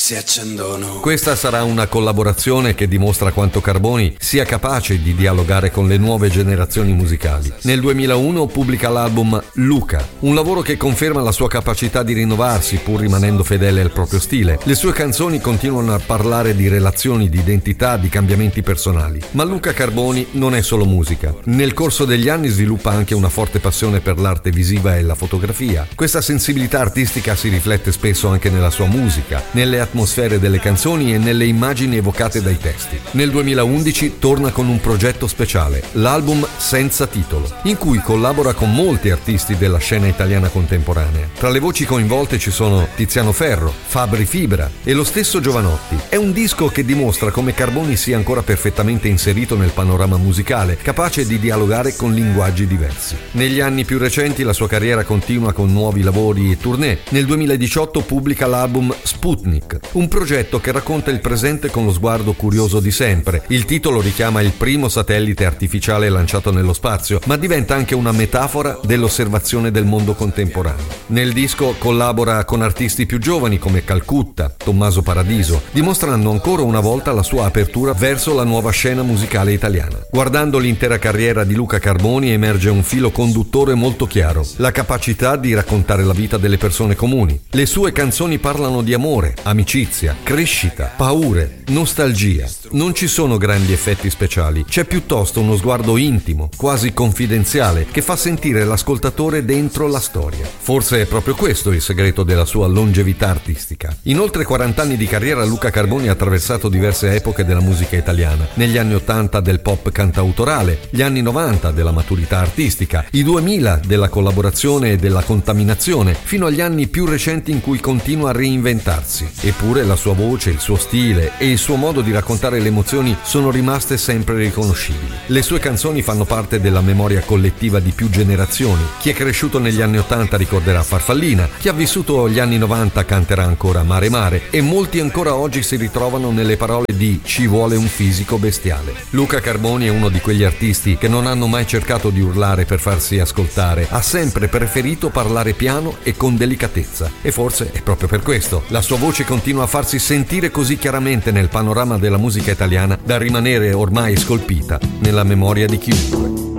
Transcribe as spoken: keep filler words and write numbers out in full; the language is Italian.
si accendono. Questa sarà una collaborazione che dimostra quanto Carboni sia capace di dialogare con le nuove generazioni musicali. Nel duemilauno pubblica l'album Luca, un lavoro che conferma la sua capacità di rinnovarsi pur rimanendo fedele al proprio stile. Le sue canzoni continuano a parlare di relazioni, di identità, di cambiamenti personali. Ma Luca Carboni non è solo musica. Nel corso degli anni sviluppa anche una forte passione per l'arte visiva e la fotografia. Questa sensibilità artistica si riflette spesso anche nella sua musica, nelle atmosfere delle canzoni e nelle immagini evocate dai testi. Nel duemilaundici torna con un progetto speciale, l'album Senza Titolo, in cui collabora con molti artisti della scena italiana contemporanea. Tra le voci coinvolte ci sono Tiziano Ferro, Fabri Fibra e lo stesso Jovanotti. È un disco che dimostra come Carboni sia ancora perfettamente inserito nel panorama musicale, capace di dialogare con linguaggi diversi. Negli anni più recenti la sua carriera continua con nuovi lavori e tournée. Nel duemiladiciotto pubblica l'album Sputnik, un progetto che racconta il presente con lo sguardo curioso di sempre. Il titolo richiama il primo satellite artificiale lanciato nello spazio, ma diventa anche una metafora dell'osservazione del mondo contemporaneo. Nel disco collabora con artisti più giovani come Calcutta, Tommaso Paradiso, dimostrando ancora una volta la sua apertura verso la nuova scena musicale italiana. Guardando l'intera carriera di Luca Carboni emerge un filo conduttore molto chiaro: la capacità di raccontare la vita delle persone comuni. Le sue canzoni parlano di amore, amicizia, crescita, paure, nostalgia. Non ci sono grandi effetti speciali, c'è piuttosto uno sguardo intimo, quasi confidenziale, che fa sentire l'ascoltatore dentro la storia. Forse è proprio questo il segreto della sua longevità artistica. In oltre quaranta anni di carriera Luca Carboni ha attraversato diverse epoche della musica italiana. Negli anni ottanta del pop cantautorale, gli anni novanta della maturità artistica, i duemila della collaborazione e della contaminazione, fino agli anni più recenti in cui continua a reinventarsi. Eppure la sua voce, il suo stile e il suo modo di raccontare le emozioni sono rimaste sempre riconoscibili. Le sue canzoni fanno parte della memoria collettiva di più generazioni. Chi è cresciuto negli anni ottanta ricorderà Farfallina, chi ha vissuto gli anni novanta canterà ancora Mare Mare e molti ancora oggi si ritrovano nelle parole di Ci vuole un fisico bestiale. Luca Carboni è uno di quegli artisti che non hanno mai cercato di urlare per farsi ascoltare, ha sempre preferito parlare piano e con delicatezza, e forse è proprio per questo la sua voce continua a farsi sentire così chiaramente nel panorama della musica italiana da rimanere ormai scolpita nella memoria di chiunque.